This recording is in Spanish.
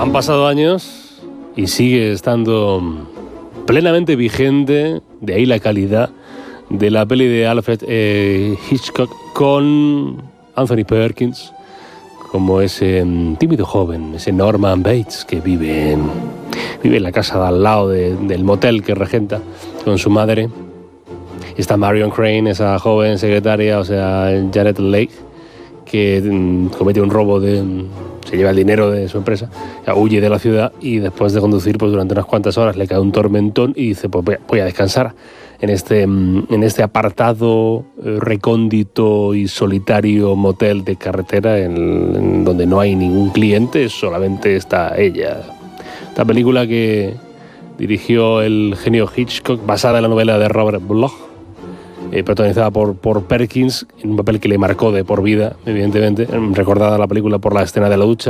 Han pasado años y sigue estando plenamente vigente, de ahí la calidad de la peli de Alfred Hitchcock con Anthony Perkins como ese tímido joven, ese Norman Bates que vive en la casa de al lado del motel que regenta con su madre. Está Marion Crane, esa joven secretaria, o sea, Janet Leigh, que comete un robo se lleva el dinero de su empresa, huye de la ciudad y después de conducir pues durante unas cuantas horas le cae un tormentón y dice, pues voy a descansar en este apartado, recóndito y solitario motel de carretera en donde no hay ningún cliente, solamente está ella. Esta película que dirigió el genio Hitchcock, basada en la novela de Robert Bloch, protagonizada por Perkins, en un papel que le marcó de por vida, evidentemente, recordada la película por la escena de la ducha,